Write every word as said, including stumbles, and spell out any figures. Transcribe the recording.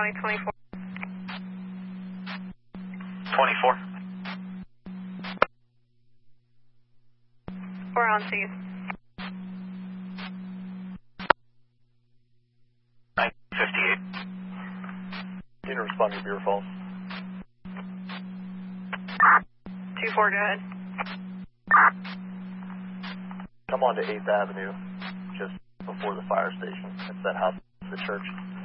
Valley twenty-four. twenty-four. We're on scene. nine fifty-eight. Can you respond to Beer Falls? two four, go ahead. Come on to eighth Avenue, just before the fire station. It's that house, the church.